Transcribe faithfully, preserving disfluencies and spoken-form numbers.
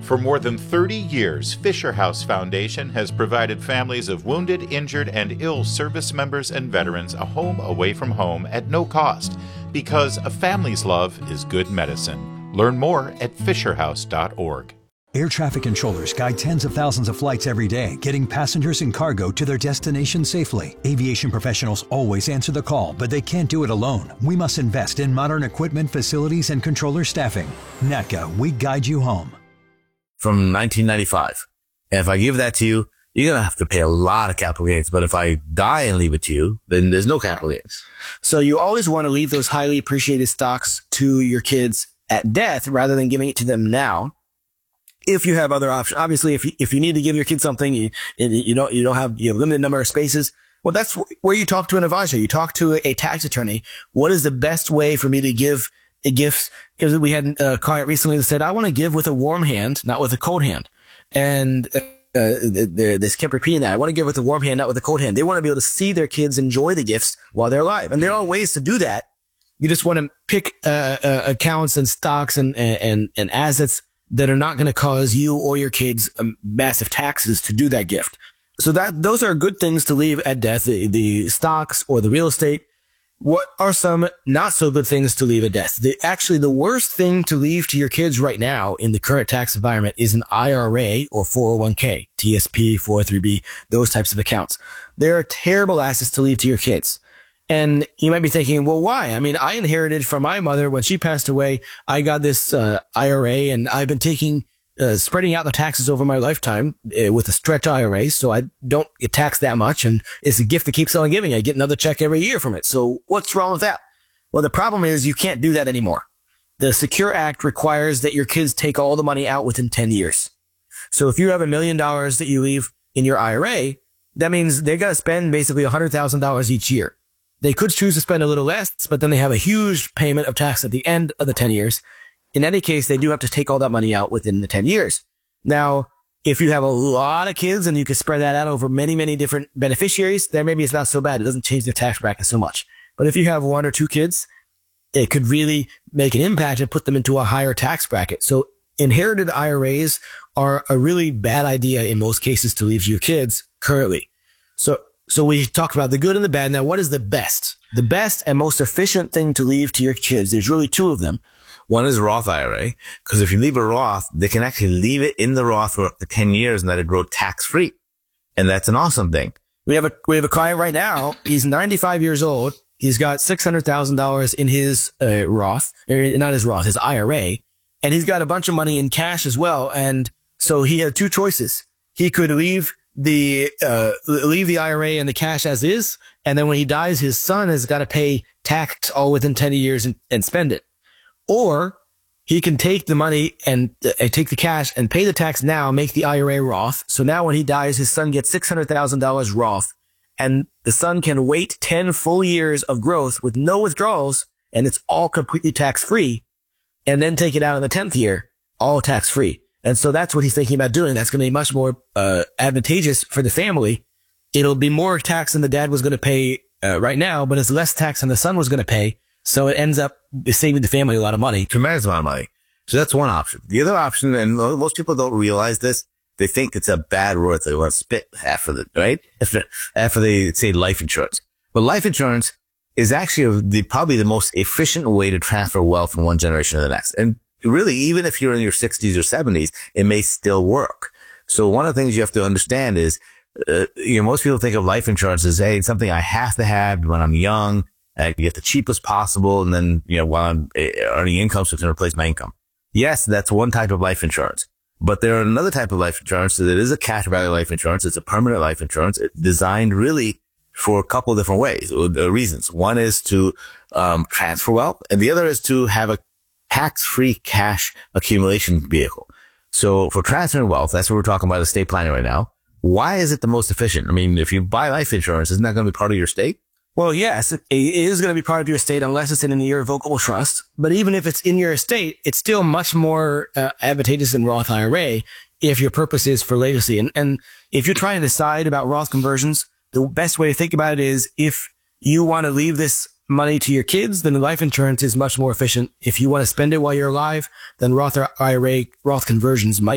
For more than thirty years, Fisher House Foundation has provided families of wounded, injured, and ill service members and veterans a home away from home at no cost, because a family's love is good medicine. Learn more at fisher house dot org. Air traffic controllers guide tens of thousands of flights every day, getting passengers and cargo to their destination safely. Aviation professionals always answer the call, but they can't do it alone. We must invest in modern equipment, facilities, and controller staffing. N A T C A, we guide you home. From nineteen ninety-five. And if I give that to you, you're going to have to pay a lot of capital gains. But if I die and leave it to you, then there's no capital gains. So you always want to leave those highly appreciated stocks to your kids at death rather than giving it to them now. If you have other options, obviously, if you, if you need to give your kid something, you, you don't, you don't have, you have a limited number of spaces. Well, that's where you talk to an advisor. You talk to a, a tax attorney. What is the best way for me to give a gift? Because we had a client recently that said, I want to give with a warm hand, not with a cold hand. And, uh, they, they kept repeating that. I want to give with a warm hand, not with a cold hand. They want to be able to see their kids enjoy the gifts while they're alive. And there are ways to do that. You just want to pick, uh, uh accounts and stocks and, and, and assets that are not going to cause you or your kids um, massive taxes to do that gift. So that, those are good things to leave at death, the, the stocks or the real estate. What are some not so good things to leave at death? The, actually, the worst thing to leave to your kids right now in the current tax environment is an I R A or four oh one k, T S P, four oh three b, those types of accounts. They're terrible assets to leave to your kids. And you might be thinking, well, why? I mean, I inherited from my mother when she passed away. I got this uh, I R A, and I've been taking, uh, spreading out the taxes over my lifetime uh, with a stretch I R A, so I don't get taxed that much. And it's a gift that keeps on giving. I get another check every year from it. So what's wrong with that? Well, the problem is you can't do that anymore. The Secure Act requires that your kids take all the money out within ten years. So if you have a million dollars that you leave in your I R A, that means they got to spend basically one hundred thousand dollars each year. They could choose to spend a little less, but then they have a huge payment of tax at the end of the ten years. In any case, they do have to take all that money out within the ten years. Now, if you have a lot of kids and you can spread that out over many, many different beneficiaries, then maybe it's not so bad. It doesn't change the tax bracket so much. But if you have one or two kids, it could really make an impact and put them into a higher tax bracket. So inherited I R As are a really bad idea in most cases to leave to your kids currently. So So we talked about the good and the bad. Now, what is the best? The best and most efficient thing to leave to your kids, there's really two of them. One is Roth I R A, because if you leave a Roth, they can actually leave it in the Roth for up to ten years and let it grow tax-free. And that's an awesome thing. We have a, we have a client right now. He's ninety-five years old. He's got six hundred thousand dollars in his uh, Roth, or not his Roth, his I R A. And he's got a bunch of money in cash as well. And so he had two choices. He could leave the, uh, leave the I R A and the cash as is. And then when he dies, his son has got to pay tax all within ten years and, and spend it. Or he can take the money and uh, take the cash and pay the tax now, make the I R A Roth. So now when he dies, his son gets six hundred thousand dollars Roth, and the son can wait ten full years of growth with no withdrawals, and it's all completely tax free, and then take it out in the tenth year, all tax free. And so that's what he's thinking about doing. That's going to be much more uh, advantageous for the family. It'll be more tax than the dad was going to pay uh, right now, but it's less tax than the son was going to pay. So it ends up saving the family a lot of money. Tremendous amount of money. So that's one option. The other option, and most people don't realize this, they think it's a bad word. They want to spit after the, right? After, after they say life insurance. But life insurance is actually the, probably the most efficient way to transfer wealth from one generation to the next. And really, even if you're in your sixties or seventies, it may still work. So one of the things you have to understand is, uh, you know, most people think of life insurance as, hey, it's something I have to have when I'm young. I get the cheapest possible. And then, you know, while I'm earning income, so it's going to replace my income. Yes, that's one type of life insurance. But there are another type of life insurance that is a cash value life insurance. It's a permanent life insurance. It's designed really for a couple of different ways, or reasons. One is to um, transfer wealth, and the other is to have a tax-free cash accumulation vehicle. So for transferring wealth, that's what we're talking about estate planning right now. Why is it the most efficient? I mean, if you buy life insurance, isn't that going to be part of your estate? Well, yes, it is going to be part of your estate unless it's in an irrevocable trust. But even if it's in your estate, it's still much more uh, advantageous than Roth I R A if your purpose is for legacy. And, and if you're trying to decide about Roth conversions, the best way to think about it is if you want to leave this money to your kids, then the life insurance is much more efficient. If you want to spend it while you're alive, then Roth I R A, Roth conversions might